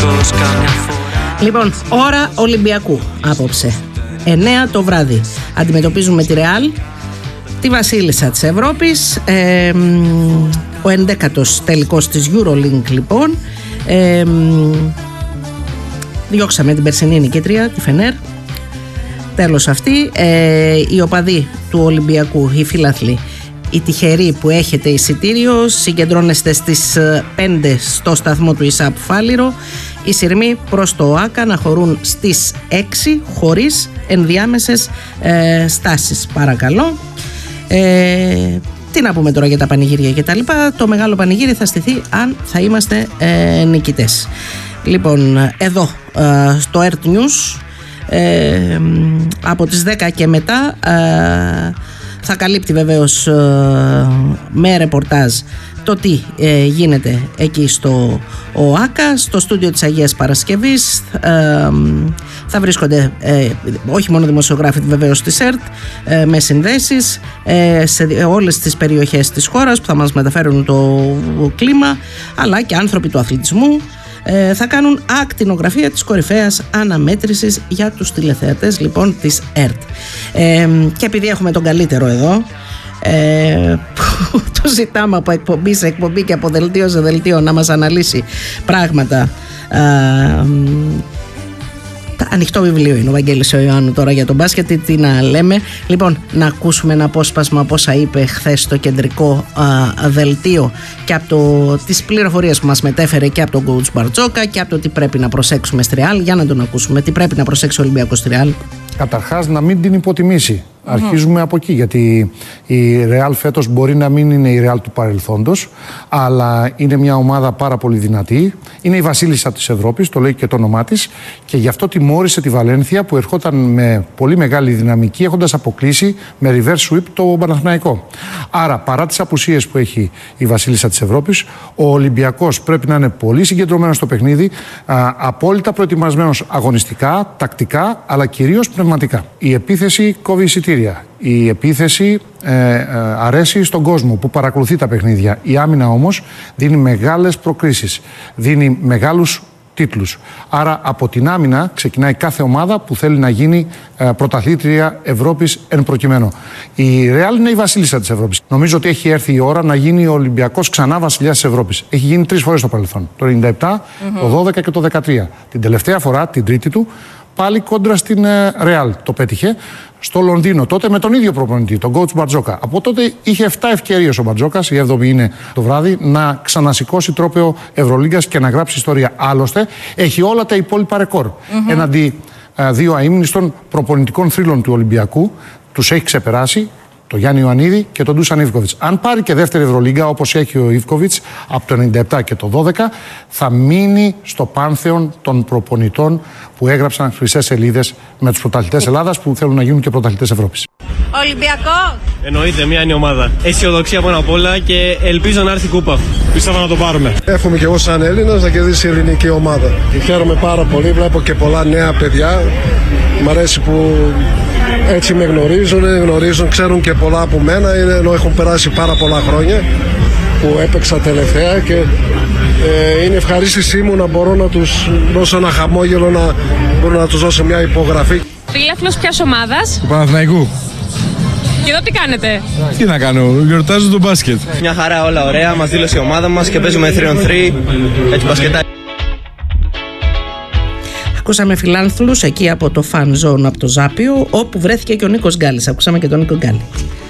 Λοιπόν, ώρα Ολυμπιακού απόψε 9 το βράδυ. Αντιμετωπίζουμε τη Ρεάλ, τη βασίλισσα της Ευρώπης, ο 11ος τελικός της EuroLeague λοιπόν. Διώξαμε την περσινή νικήτρια, τη Φενέρ. Τέλος αυτή. Οι οπαδοί του Ολυμπιακού, οι φίλαθλοι, οι τυχεροί που έχετε εισιτήριο, συγκεντρώνεστε στις 5 στο σταθμό του ΙΣΑΠ Φάληρο. Οι σειρμοί προς το ΟΑΚΑ να χωρούν στις 6 χωρίς ενδιάμεσες στάσεις, παρακαλώ. Τι να πούμε τώρα για τα πανηγύρια και τα λοιπά. Το μεγάλο πανηγύρι θα στηθεί αν θα είμαστε νικητές. Λοιπόν, εδώ στο Earth News από τις 10 και μετά θα καλύπτει βεβαίως με ρεπορτάζ το τι γίνεται εκεί στο ΟΑΚΑ. Στο στούντιο της Αγίας Παρασκευής θα βρίσκονται όχι μόνο δημοσιογράφοι βεβαίως της ΕΡΤ με συνδέσεις σε όλες τις περιοχές της χώρας που θα μας μεταφέρουν το κλίμα, αλλά και άνθρωποι του αθλητισμού. Θα κάνουν ακτινογραφία της κορυφαίας αναμέτρησης για τους τηλεθεατές λοιπόν της ΕΡΤ. Και επειδή έχουμε τον καλύτερο εδώ, που το ζητάμε από εκπομπή σε εκπομπή και από δελτίο σε δελτίο να μας αναλύσει πράγματα. Ανοιχτό βιβλίο είναι ο Βαγγέλης ο Ιωάννου τώρα για τον μπάσκετ, τι να λέμε. Λοιπόν, να ακούσουμε ένα απόσπασμα από όσα είπε χθες το κεντρικό δελτίο και από τις πληροφορίες που μας μετέφερε και από τον coach Μπαρτζόκα και από το τι πρέπει να προσέξουμε στη Ρεάλ. Για να τον ακούσουμε, τι πρέπει να προσέξει ο Ολυμπιακός στη Ρεάλ. Καταρχάς, να μην την υποτιμήσει. Αρχίζουμε από εκεί, γιατί η Ρεάλ φέτος μπορεί να μην είναι η Ρεάλ του παρελθόντος, αλλά είναι μια ομάδα πάρα πολύ δυνατή. Είναι η βασίλισσα της Ευρώπης, το λέει και το όνομά της, και γι' αυτό τιμώρησε τη Βαλένθια που ερχόταν με πολύ μεγάλη δυναμική, έχοντας αποκλείσει με reverse sweep το Παναθηναϊκό. Άρα, παρά τις απουσίες που έχει η βασίλισσα της Ευρώπης, ο Ολυμπιακός πρέπει να είναι πολύ συγκεντρωμένος στο παιχνίδι, απόλυτα προετοιμασμένος αγωνιστικά, τακτικά, αλλά κυρίως πνευματικά. Η επίθεση κόβει εισιτήρια. Η επίθεση αρέσει στον κόσμο που παρακολουθεί τα παιχνίδια. Η άμυνα όμως δίνει μεγάλες προκρίσεις, δίνει μεγάλους τίτλους. Άρα από την άμυνα ξεκινάει κάθε ομάδα που θέλει να γίνει πρωταθλήτρια Ευρώπης εν προκειμένου. Η Ρεάλ είναι η βασίλισσα της Ευρώπης. Νομίζω ότι έχει έρθει η ώρα να γίνει ο Ολυμπιακός ξανά βασιλιάς της Ευρώπης. Έχει γίνει 3 φορές στο παρελθόν. Το 97, το 12 και το 13. Την τελευταία φορά, την τρίτη του, πάλι κόντρα στην Ρεάλ το πέτυχε στο Λονδίνο, τότε με τον ίδιο προπονητή, τον coach Μπαρτζόκα. Από τότε είχε 7 ευκαιρίες ο Μπαρτζόκας, η 7η είναι το βράδυ, να ξανασηκώσει τρόπαιο Ευρωλίγκας και να γράψει ιστορία. Άλλωστε, έχει όλα τα υπόλοιπα ρεκόρ. Έναντι 2 αείμνηστων προπονητικών θρύλων του Ολυμπιακού, τους έχει ξεπεράσει. Το Γιάννη Ιωαννίδη και τον Ντούσαν Ιβκοβιτς. Αν πάρει και δεύτερη Ευρωλίγκα όπως έχει ο Ιβκοβιτς από το 97 και το 12, θα μείνει στο πάνθεον των προπονητών που έγραψαν χρυσές σελίδες με τους πρωταθλητές Ελλάδας που θέλουν να γίνουν και πρωταθλητές Ευρώπης. Ολυμπιακό! Εννοείται, μία είναι η ομάδα. Αισιοδοξία πάνω απ' όλα και ελπίζω να έρθει κούπα. Πίστευα να το πάρουμε. Εύχομαι και εγώ σαν Έλληνας να κερδίσει η ελληνική ομάδα. Και χαίρομαι πάρα πολύ, βλέπω και πολλά νέα παιδιά. Μ' αρέσει που έτσι με γνωρίζουν, ξέρουν και πολλά από μένα, ενώ έχουν περάσει πάρα πολλά χρόνια που έπαιξα τελευταία και είναι ευχαρίστησή μου να μπορώ να τους δώσω ένα χαμόγελο, να μπορώ να τους δώσω μια υπογραφή. Φίλαθλος ποιας ομάδας? Του Παναθηναϊκού. Και εδώ τι κάνετε? Τι να κάνω, γιορτάζω το μπάσκετ. Μια χαρά, όλα ωραία, μας δήλωσε η ομάδα μας και παίζουμε 3-on-3, έτσι μπασκετάκι. Ακούσαμε φιλάνθρωπους εκεί από το Fan Zone από το Ζάπιο, όπου βρέθηκε και ο Νίκος Γκάλης. Ακούσαμε και τον Νίκο Γκάλη.